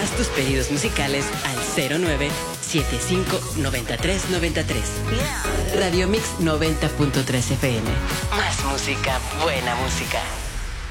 Haz tus pedidos musicales al 0975-9393. Radio Mix 90.3 FM. Más música, buena música.